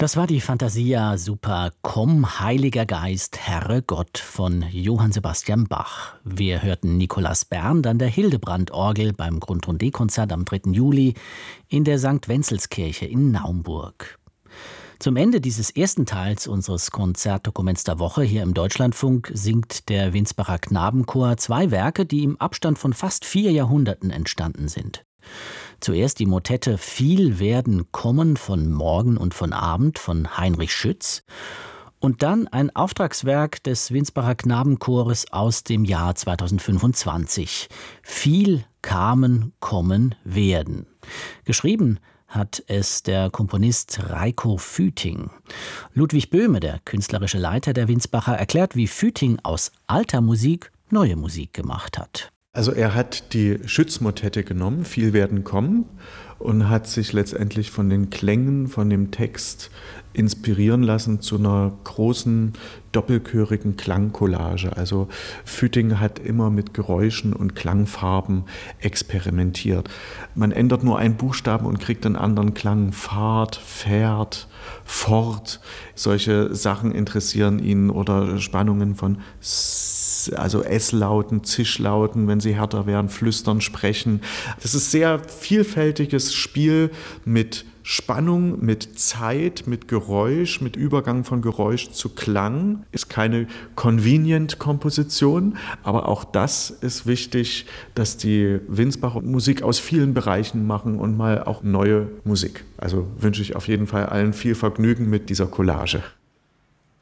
Das war die Fantasia Super Komm, Heiliger Geist, Herre Gott von Johann Sebastian Bach. Wir hörten Nikolaus Berndt an der Hildebrand-Orgel beim Grundton D-Konzert am 3. Juli in der St. Wenzelskirche in Naumburg. Zum Ende dieses ersten Teils unseres Konzertdokuments der Woche hier im Deutschlandfunk singt der Winsbacher Knabenchor zwei Werke, die im Abstand von fast 4 Jahrhunderten entstanden sind. Zuerst die Motette Viel werden kommen von Morgen und von Abend von Heinrich Schütz und dann ein Auftragswerk des Winsbacher Knabenchores aus dem Jahr 2025. Viel kamen, kommen, werden. Geschrieben hat es der Komponist Reiko Füting. Ludwig Böhme, der künstlerische Leiter der Winsbacher, erklärt, wie Füting aus alter Musik neue Musik gemacht hat. Also er hat die Schütz-Motette genommen, Viel werden kommen, und hat sich letztendlich von den Klängen, von dem Text inspirieren lassen zu einer großen doppelchörigen Klangcollage. Also Füting hat immer mit Geräuschen und Klangfarben experimentiert. Man ändert nur einen Buchstaben und kriegt einen anderen Klang. Fahrt, fährt, fort. Solche Sachen interessieren ihn, oder Spannungen von also S-Lauten, Zischlauten, wenn sie härter werden, flüstern, sprechen. Das ist sehr vielfältiges Spiel mit Spannung, mit Zeit, mit Geräusch, mit Übergang von Geräusch zu Klang. Ist keine Convenient-Komposition, aber auch das ist wichtig, dass die Winsbacher Musik aus vielen Bereichen machen und mal auch neue Musik. Also wünsche ich auf jeden Fall allen viel Vergnügen mit dieser Collage.